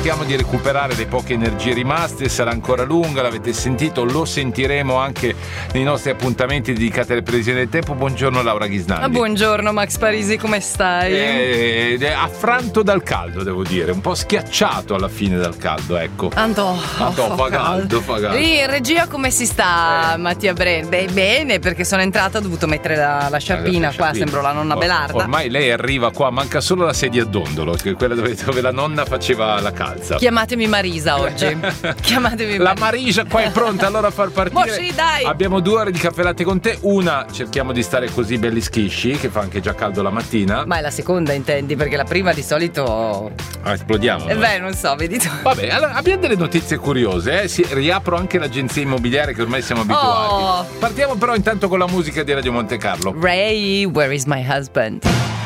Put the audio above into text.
cerchiamo di recuperare le poche energie rimaste, sarà ancora lunga, l'avete sentito, lo sentiremo anche nei nostri appuntamenti dedicati alle previsioni del tempo. Buongiorno Laura Ghisnaldi. Buongiorno Max Parisi, come stai? Affranto dal caldo, devo dire, un po' schiacciato alla fine dal caldo, ecco. Fa caldo. Lì in regia come si sta, Mattia Bren? Bene, perché sono entrata, ho dovuto metere la sciarpina qua, sembro la nonna Belarda. Ormai lei arriva qua, manca solo la sedia a dondolo, che è quella dove la nonna faceva la calza. Chiamatemi Marisa oggi. Chiamatemi La Marisa qua è pronta allora a far partire. Sì, dai. Abbiamo 2 ore di caffè latte con te. Una, cerchiamo di stare così belli schisci, che fa anche già caldo la mattina. Ma è la seconda, intendi? Perché la prima di solito esplodiamo. Beh, non so, vedi tu. Vabbè, allora abbiamo delle notizie curiose, riapro anche l'agenzia immobiliare che ormai siamo abituati. Partiamo però intanto con la musica di Radio Monte Carlo. Ray, Where is my husband?